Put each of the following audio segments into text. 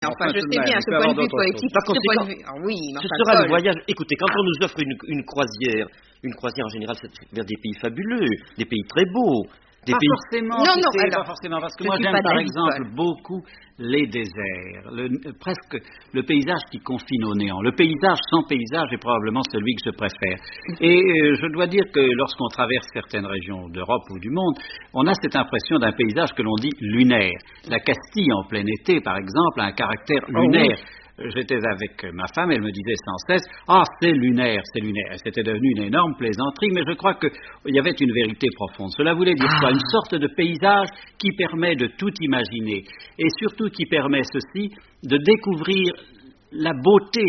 enfin, je sais bien, ce point de vue poétique, Par conséquent, oui, ce sera le voyage. Écoutez, quand on nous offre une croisière en général, c'est vers des pays fabuleux, des pays très beaux. Pas forcément, pas forcément, parce que moi j'aime par exemple beaucoup les déserts, presque le paysage qui confine au néant. Le paysage sans paysage est probablement celui que je préfère. Et je dois dire que lorsqu'on traverse certaines régions d'Europe ou du monde, on a cette impression d'un paysage que l'on dit lunaire. La Castille en plein été, par exemple, a un caractère lunaire. Oh oui. J'étais avec ma femme, elle me disait sans cesse « Ah, c'est lunaire, c'est lunaire ». C'était devenu une énorme plaisanterie, mais je crois qu'il y avait une vérité profonde. Cela voulait dire quoi ? Une sorte de paysage qui permet de tout imaginer, et surtout qui permet ceci, de découvrir la beauté,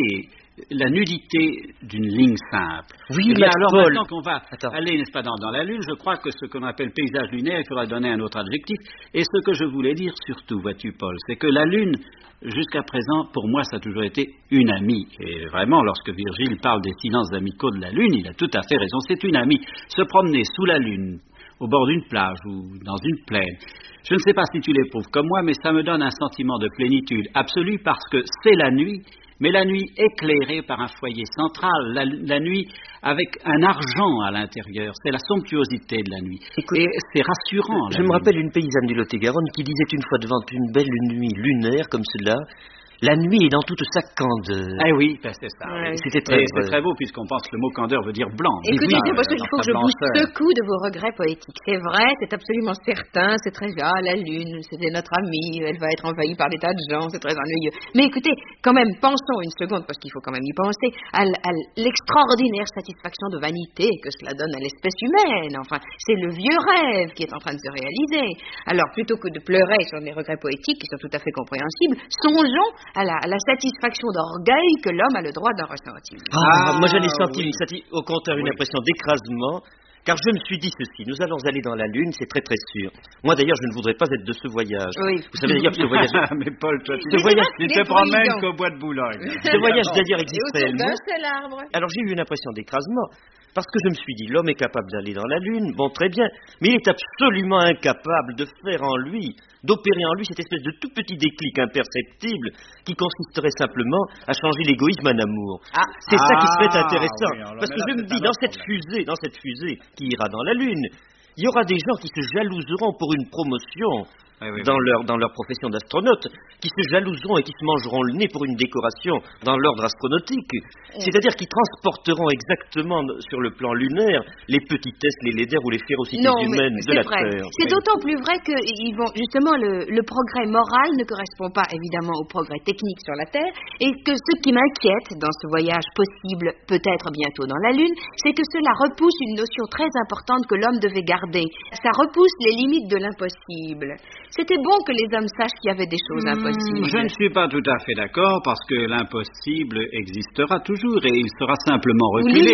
la nudité d'une ligne simple. Oui, mais alors maintenant qu'on va aller, n'est-ce pas, dans la Lune, je crois que ce qu'on appelle paysage lunaire, il faudra donner un autre adjectif. Et ce que je voulais dire surtout, vois-tu, Paul, c'est que la Lune, jusqu'à présent, pour moi, ça a toujours été une amie. Et vraiment, lorsque Virgile parle des silences amicaux de la Lune, il a tout à fait raison. C'est une amie. Se promener sous la Lune, au bord d'une plage ou dans une plaine, je ne sais pas si tu l'éprouves comme moi, mais ça me donne un sentiment de plénitude absolue parce que c'est la nuit, mais la nuit éclairée par un foyer central, la nuit avec un argent à l'intérieur, c'est la somptuosité de la nuit. Écoute, et c'est rassurant. Je me rappelle une paysanne du Lot-et-Garonne qui disait une fois devant une belle nuit lunaire comme cela, la nuit est dans toute sa candeur. Ah oui, ben c'est ça. Ouais. C'était très beau puisqu'on pense que le mot candeur veut dire blanc. Écoutez, c'est parce qu'il faut que je vous secoue de vos regrets poétiques. C'est vrai, c'est absolument certain, c'est très... Ah, la Lune, c'était notre amie, elle va être envahie par des tas de gens, c'est très ennuyeux. Mais écoutez, quand même, pensons une seconde, parce qu'il faut quand même y penser, à l'extraordinaire satisfaction de vanité que cela donne à l'espèce humaine. Enfin, c'est le vieux rêve qui est en train de se réaliser. Alors, plutôt que de pleurer sur des regrets poétiques qui sont tout à fait compréhensibles, songeons à la satisfaction d'orgueil que l'homme a le droit d'en ressentir. Moi j'en ai senti au contraire une impression d'écrasement, car je me suis dit ceci, nous allons aller dans la Lune, c'est très très sûr. Moi d'ailleurs je ne voudrais pas être de ce voyage. Oui. Vous savez d'ailleurs que ce voyage... Mais Paul, toi, tu te promènes qu'au bois de Boulogne. Ce voyage d'ailleurs existe réellement. C'est l'arbre. Alors j'ai eu une impression d'écrasement, parce que je me suis dit, l'homme est capable d'aller dans la Lune, bon très bien, mais il est absolument incapable de faire en lui, d'opérer en lui cette espèce de tout petit déclic imperceptible qui consisterait simplement à changer l'égoïsme en amour. C'est ça qui serait intéressant, parce que je me dis, dans cette fusée qui ira dans la Lune, il y aura des gens qui se jalouseront pour une promotion dans leur profession d'astronaute, qui se jalouseront et qui se mangeront le nez pour une décoration dans l'ordre astronautique. C'est-à-dire qui transporteront exactement sur le plan lunaire les petitesses, les laideurs ou les férocités humaines de la Terre. C'est d'autant plus vrai que justement le progrès moral ne correspond pas évidemment au progrès technique sur la Terre, et que ce qui m'inquiète dans ce voyage possible, peut-être bientôt dans la Lune, c'est que cela repousse une notion très importante que l'homme devait garder. Ça repousse les limites de l'impossible. C'était bon que les hommes sachent qu'il y avait des choses impossibles. Je ne suis pas tout à fait d'accord, parce que l'impossible existera toujours et il sera simplement reculé.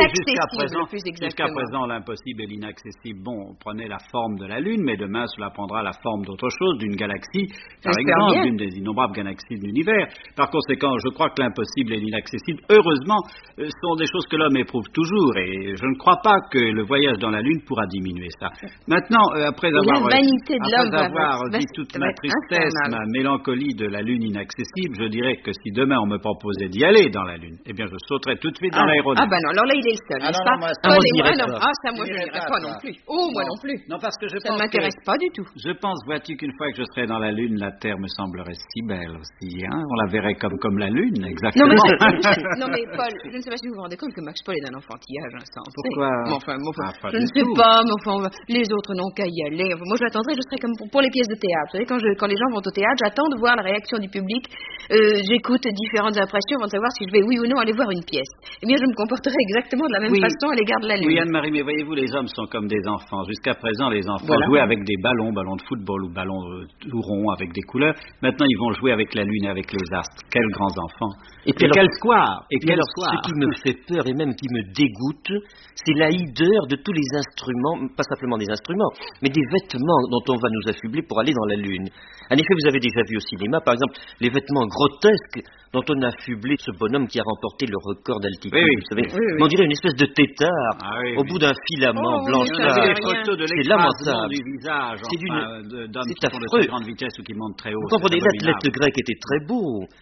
Jusqu'à présent, l'impossible et l'inaccessible, prenait la forme de la Lune, mais demain, cela prendra la forme d'autre chose, d'une galaxie, par exemple, d'une des innombrables galaxies de l'univers. Par conséquent, je crois que l'impossible et l'inaccessible, heureusement, sont des choses que l'homme éprouve toujours, et je ne crois pas que le voyage dans la Lune pourra diminuer ça. Maintenant, après avoir dit toute ma tristesse, ma mélancolie de la Lune inaccessible, je dirais que si demain on me proposait d'y aller dans la Lune, eh bien je sauterais tout de suite dans l'aéronef. Ah ben non, alors là il est le seul, n'est-ce pas? Moi je n'irais pas. Ça moi je n'irais pas non plus. Moi non plus. Non, parce que ça ne m'intéresse pas du tout. Je pense, vois-tu, qu'une fois que je serais dans la Lune, la Terre me semblerait si belle aussi, hein? On la verrait comme la Lune, exactement. Non mais Paul, je ne sais pas si vous vous rendez compte que Max Paul est d'un enfantillage insensé. Pourquoi? Je ne sais pas, mais enfin, les autres n'ont qu'à y aller. Enfin, moi je l'attendrai, je serai comme pour les pièces de théâtre. Vous savez, quand les gens vont au théâtre, j'attends de voir la réaction du public. J'écoute différentes impressions avant de savoir si je vais oui ou non aller voir une pièce. Eh bien, je me comporterai exactement de la même façon à l'égard de la Lune. Oui, Anne-Marie, mais voyez-vous, les hommes sont comme des enfants. Jusqu'à présent, les enfants jouaient avec des ballons de football ou ballons tout ronds avec des couleurs. Maintenant, ils vont jouer avec la Lune et avec les astres. Quels grands enfants. Et quel square. Ce qui me fait peur et même qui me dégoûte, c'est la hideur de tous les instruments, pas simplement des instruments, mais des vêtements dont on va nous affubler pour aller dans la Lune. En effet, vous avez déjà vu au cinéma, par exemple, les vêtements grotesques dont on a affublé ce bonhomme qui a remporté le record d'altitude. Vous savez, on dirait une espèce de tétard au bout d'un filament blanchâtre. C'est lamentable. Du visage, d'hommes qui font de très grande vitesse ou qui montent très haut. Vous comprenez, l'athlète grec était très beau.